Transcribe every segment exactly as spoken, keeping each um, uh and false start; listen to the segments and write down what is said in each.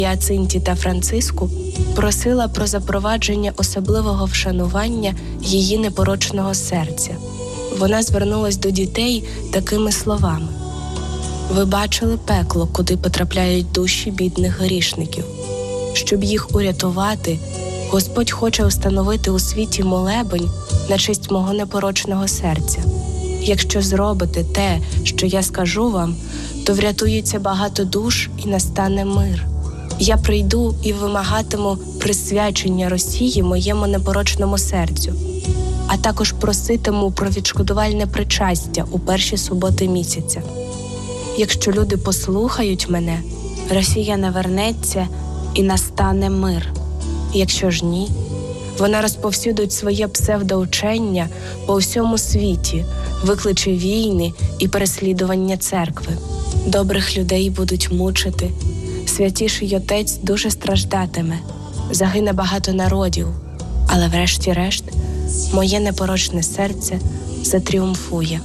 Гіацинті та Франциску просила про запровадження особливого вшанування її непорочного серця. Вона звернулась до дітей такими словами: «Ви бачили пекло, куди потрапляють душі бідних грішників. Щоб їх урятувати, Господь хоче встановити у світі молебень на честь мого непорочного серця. Якщо зробите те, що я скажу вам, то врятується багато душ і настане мир. Я прийду і вимагатиму присвячення Росії моєму непорочному серцю, а також проситиму про відшкодувальне причастя у перші суботи місяця. Якщо люди послухають мене, Росія навернеться і настане мир. Якщо ж ні, вона розповсюдить своє псевдоучення по всьому світі, викличе війни і переслідування церкви. Добрих людей будуть мучити, святіший Отець дуже страждатиме, загине багато народів, але врешті-решт моє непорочне серце затріумфує».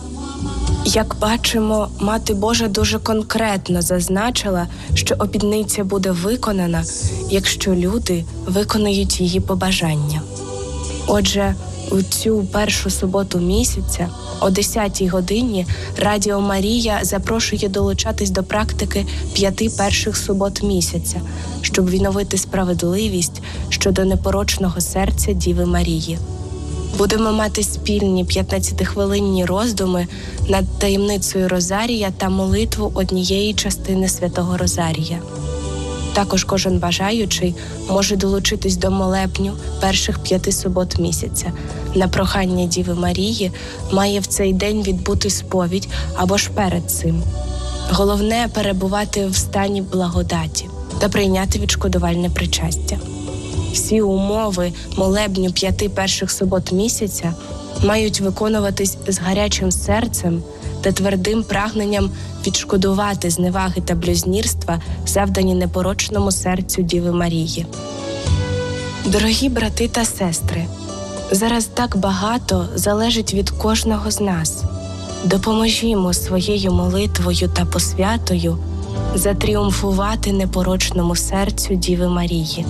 Як бачимо, Мати Божа дуже конкретно зазначила, що обітниця буде виконана, якщо люди виконають її побажання. Отже, у цю першу суботу місяця о десятій годині Радіо Марія запрошує долучатись до практики п'яти перших субот місяця, щоб відновити справедливість щодо непорочного серця Діви Марії. Будемо мати спільні п'ятнадцятихвилинні роздуми над таємницею Розарія та молитву однієї частини Святого Розарія. Також кожен бажаючий може долучитись до молебню перших п'яти субот місяця. На прохання Діви Марії має в цей день відбути сповідь або ж перед цим. Головне – перебувати в стані благодаті та прийняти відшкодувальне причастя. Всі умови молебню п'яти перших субот місяця мають виконуватись з гарячим серцем та твердим прагненням відшкодувати зневаги та блюзнірства, завдані непорочному серцю Діви Марії. Дорогі брати та сестри, зараз так багато залежить від кожного з нас. Допоможімо своєю молитвою та посвятою затріумфувати непорочному серцю Діви Марії.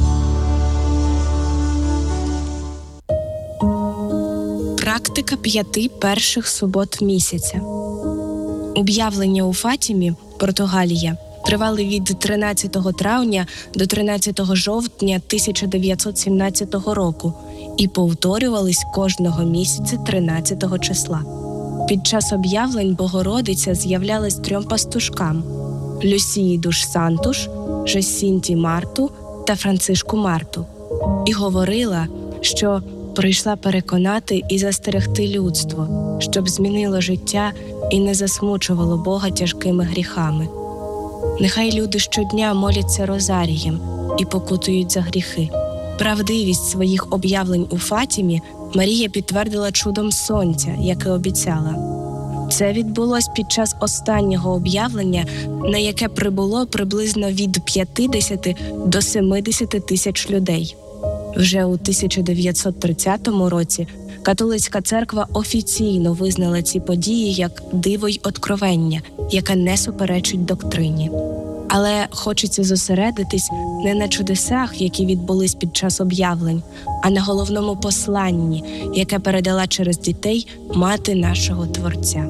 Практика п'яти перших субот місяця. Об'явлення у Фатімі, Португалія, тривали від тринадцятого травня до тринадцятого жовтня тисяча дев'ятсот сімнадцятого року і повторювались кожного місяця тринадцятого числа. Під час об'явлень Богородиця з'являлась трьом пастушкам – Люсії душ Сантуш, Жасінті Марту та Францишку Марту, і говорила, що прийшла переконати і застерегти людство, щоб змінило життя і не засмучувало Бога тяжкими гріхами. Нехай люди щодня моляться розарієм і покутують за гріхи. Правдивість своїх об'явлень у Фатімі Марія підтвердила чудом сонця, яке обіцяла. Це відбулось під час останнього об'явлення, на яке прибуло приблизно від п'ятдесят до сімдесят тисяч людей. Вже у тисяча дев'ятсот тридцятому році католицька церква офіційно визнала ці події як диво й откровення, яке не суперечить доктрині. Але хочеться зосередитись не на чудесах, які відбулись під час об'явлень, а на головному посланні, яке передала через дітей мати нашого Творця.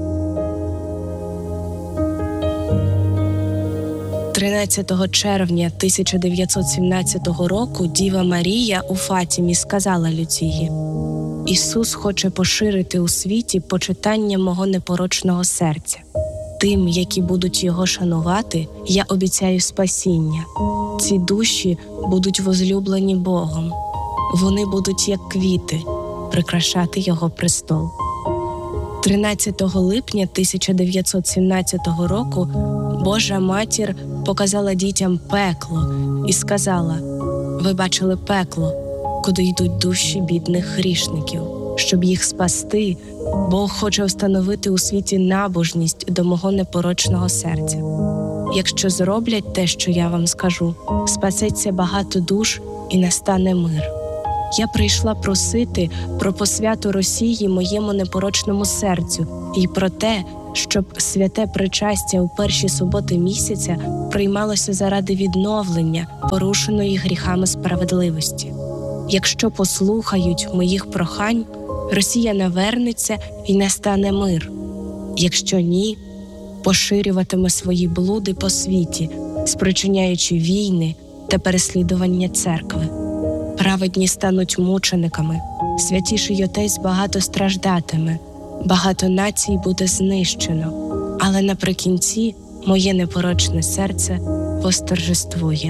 тринадцятого червня тисяча дев'ятсот сімнадцятого року Діва Марія у Фатімі сказала Люції: «Ісус хоче поширити у світі почитання мого непорочного серця. Тим, які будуть його шанувати, я обіцяю спасіння. Ці душі будуть возлюблені Богом. Вони будуть, як квіти, прикрашати його престол». тринадцятого липня тисяча дев'ятсот сімнадцятого року Божа Матір показала дітям пекло і сказала: «Ви бачили пекло, куди йдуть душі бідних грішників. Щоб їх спасти, Бог хоче встановити у світі набожність до мого непорочного серця. Якщо зроблять те, що я вам скажу, спасеться багато душ і настане мир. Я прийшла просити про посвяту Росії моєму непорочному серцю і про те, щоб святе причастя у перші суботи місяця приймалося заради відновлення порушеної гріхами справедливості. Якщо послухають моїх прохань, Росія навернеться і настане мир. Якщо ні, поширюватиме свої блуди по світі, спричиняючи війни та переслідування церкви. Праведні стануть мучениками, святіший Отець багато страждатиме, багато націй буде знищено, але наприкінці моє непорочне серце восторжествує.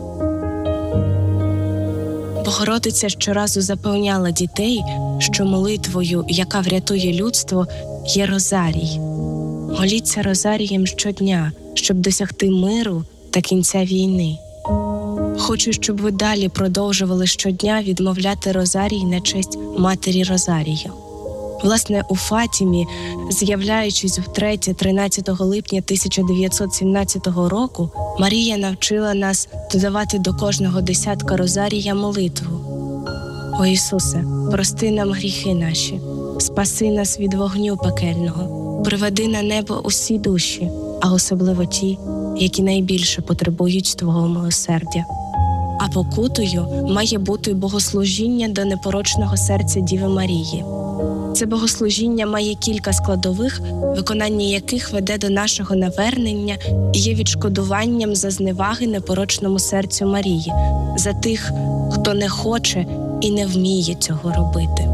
Богородиця щоразу запевняла дітей, що молитвою, яка врятує людство, є розарій. Моліться розарієм щодня, щоб досягти миру та кінця війни. Хочу, щоб ви далі продовжували щодня відмовляти розарій на честь Матері Розарія. Власне, у Фатімі, з'являючись втретє тринадцятого липня тисяча дев'ятсот сімнадцятого року, Марія навчила нас додавати до кожного десятка розарія молитву. О Ісусе, прости нам гріхи наші, спаси нас від вогню пекельного, приведи на небо усі душі, а особливо ті, які найбільше потребують Твого милосердя. А покутою має бути богослужіння до непорочного серця Діви Марії. Це богослужіння має кілька складових, виконання яких веде до нашого навернення і є відшкодуванням за зневаги непорочному серцю Марії, за тих, хто не хоче і не вміє цього робити.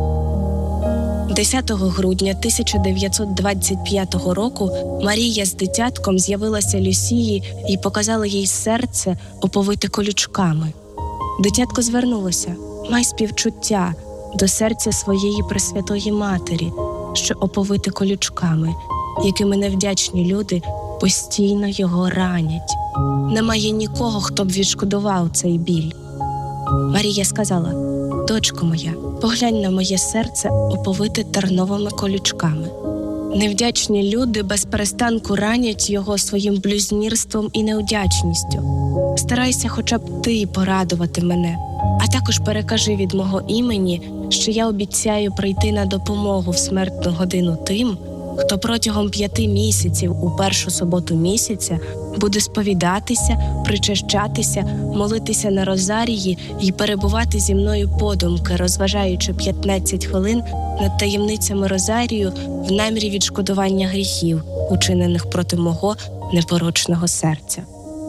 десятого грудня тисяча дев'ятсот двадцять п'ятого року Марія з дитятком з'явилася Люсії і показала їй серце, оповите колючками. Дитятко звернулося: «Май співчуття до серця своєї Пресвятої Матері, що оповите колючками, якими невдячні люди постійно його ранять. Немає нікого, хто б відшкодував цей біль». Марія сказала: «Дочко моя, поглянь на моє серце, оповите терновими колючками. Невдячні люди без перестанку ранять його своїм блюзнірством і неудячністю. Старайся хоча б ти порадувати мене, а також перекажи від мого імені, що я обіцяю прийти на допомогу в смертну годину тим, хто протягом п'яти місяців у першу суботу місяця буде сповідатися, причащатися, молитися на розарії і перебувати зі мною подумки, розважаючи п'ятнадцять хвилин над таємницями розарію в намірі відшкодування гріхів, учинених проти мого непорочного серця».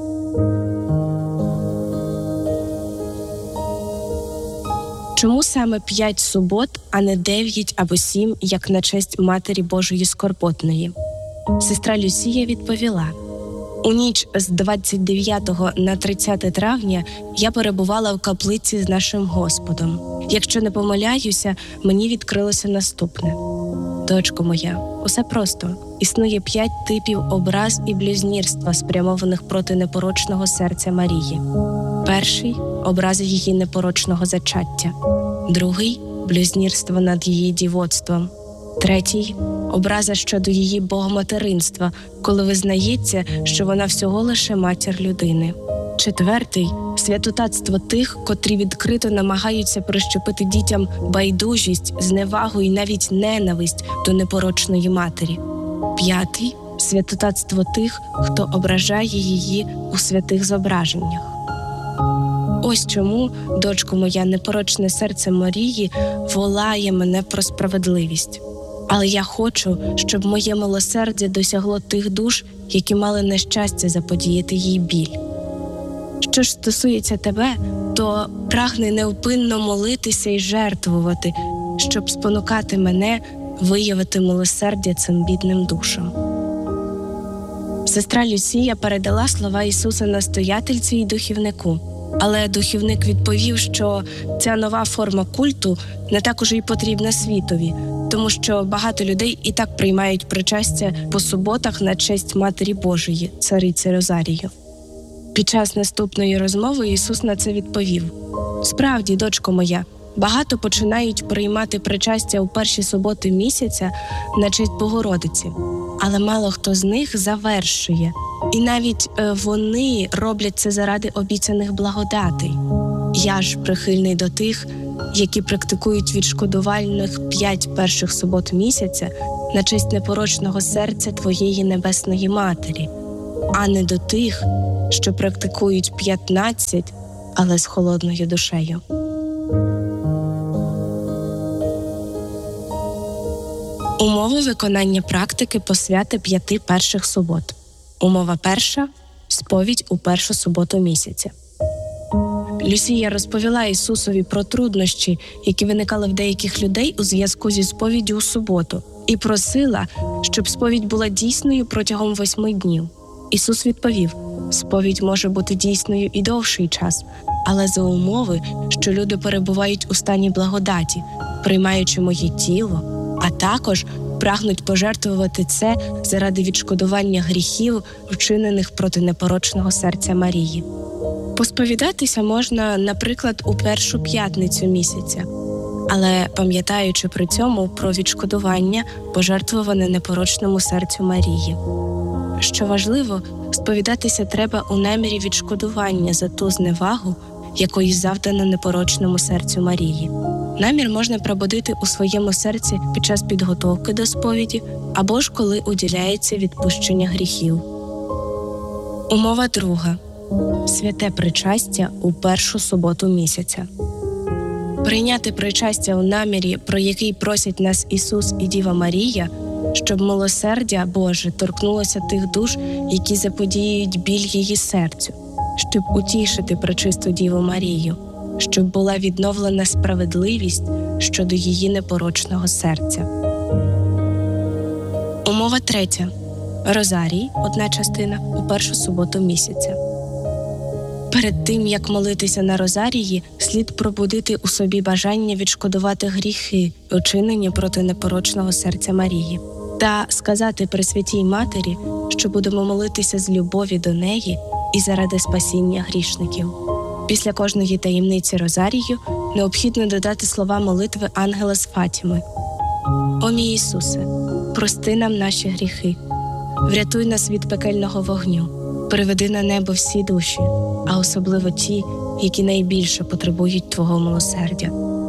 Чому саме п'ять субот, а не дев'ять або сім, як на честь Матері Божої Скорботної? Сестра Люсія відповіла: «У ніч з двадцять дев'ятого на тридцяте травня я перебувала в каплиці з нашим Господом. Якщо не помиляюся, мені відкрилося наступне. Дочко моя, усе просто. Існує п'ять типів образ і блюзнірства, спрямованих проти непорочного серця Марії. Перший – образи її непорочного зачаття. Другий – блюзнірство над її дівоцтвом. Третій – образа щодо її богоматеринства, коли визнається, що вона всього лише матір людини. Четвертий – святотатство тих, котрі відкрито намагаються прищепити дітям байдужість, зневагу і навіть ненависть до непорочної матері. П'ятий – святотатство тих, хто ображає її у святих зображеннях. Ось чому, дочко моя, непорочне серце Марії волає мене про справедливість. Але я хочу, щоб моє милосердя досягло тих душ, які мали нещастя заподіяти їй біль. Що ж стосується тебе, то прагни невпинно молитися і жертвувати, щоб спонукати мене виявити милосердя цим бідним душам». Сестра Люсія передала слова Ісуса настоятельці й духівнику. Але духівник відповів, що ця нова форма культу не так уже й потрібна світові, тому що багато людей і так приймають причастя по суботах на честь Матері Божої, цариці Розарію. Під час наступної розмови Ісус на це відповів: «Справді, дочко моя, багато починають приймати причастя у перші суботи місяця на честь Богородиці, але мало хто з них завершує. І навіть е, вони роблять це заради обіцяних благодатей. Я ж прихильний до тих, які практикують відшкодувальних п'ять перших субот місяця на честь непорочного серця твоєї Небесної Матері, а не до тих, що практикують п'ятнадцять, але з холодною душею. Умови виконання практики посвяти п'яти перших субот. Умова перша – сповідь у першу суботу місяця. Люсія розповіла Ісусові про труднощі, які виникали в деяких людей у зв'язку зі сповіддю у суботу, і просила, щоб сповідь була дійсною протягом восьми днів. Ісус відповів: сповідь може бути дійсною і довший час, але за умови, що люди перебувають у стані благодаті, приймаючи моє тіло, а також прагнуть пожертвувати це заради відшкодування гріхів, вчинених проти непорочного серця Марії. Посповідатися можна, наприклад, у першу п'ятницю місяця, але пам'ятаючи при цьому про відшкодування, пожертвуване непорочному серцю Марії. Що важливо, сповідатися треба у намірі відшкодування за ту зневагу, якої завдано непорочному серцю Марії. Намір можна пробудити у своєму серці під час підготовки до сповіді або ж коли уділяється відпущення гріхів. Умова друга. Святе причастя у першу суботу місяця. Прийняти причастя у намірі, про який просять нас Ісус і Діва Марія, щоб милосердя Боже торкнулося тих душ, які заподіюють біль її серцю, щоб утішити пречисту Діву Марію, щоб була відновлена справедливість щодо її непорочного серця. Умова третя. Розарій, одна частина, у першу суботу місяця. Перед тим, як молитися на розарії, слід пробудити у собі бажання відшкодувати гріхи, вчинені проти непорочного серця Марії, та сказати Пресвятій Матері, що будемо молитися з любові до неї і заради спасіння грішників. Після кожної таємниці розарію необхідно додати слова молитви ангела з Фатіми. «О мій Ісусе, прости нам наші гріхи, врятуй нас від пекельного вогню, приведи на небо всі душі, а особливо ті, які найбільше потребують Твого милосердя».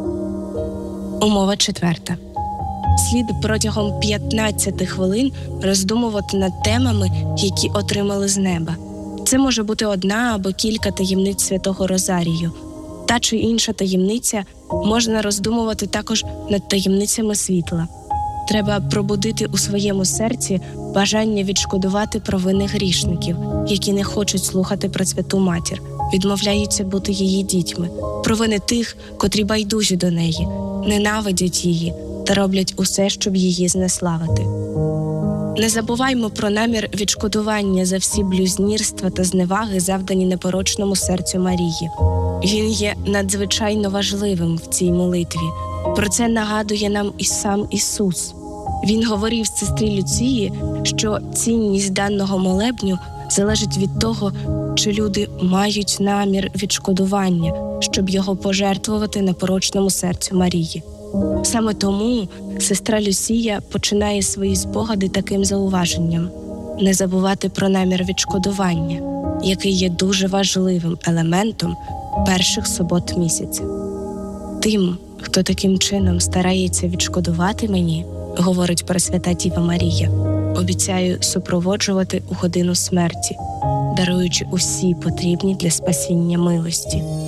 Умова четверта. Слід протягом п'ятнадцяти хвилин роздумувати над темами, які отримали з неба. Це може бути одна або кілька таємниць Святого Розарію. Та чи інша таємниця можна роздумувати також над таємницями світла. Треба пробудити у своєму серці бажання відшкодувати провини грішників, які не хочуть слухати про Святу Матір, відмовляються бути її дітьми, провини тих, котрі байдужі до неї, ненавидять її та роблять усе, щоб її знеславити. Не забуваймо про намір відшкодування за всі блюзнірства та зневаги, завдані непорочному серцю Марії. Він є надзвичайно важливим в цій молитві. Про це нагадує нам і сам Ісус. Він говорив сестрі Люції, що цінність даного молебню залежить від того, чи люди мають намір відшкодування, щоб його пожертвувати непорочному серцю Марії. Саме тому сестра Люсія починає свої спогади таким зауваженням: не забувати про намір відшкодування, який є дуже важливим елементом перших субот місяця. Тим, хто таким чином старається відшкодувати мені, говорить Пресвята Діва Марія, обіцяю супроводжувати у годину смерті, даруючи усі потрібні для спасіння милості.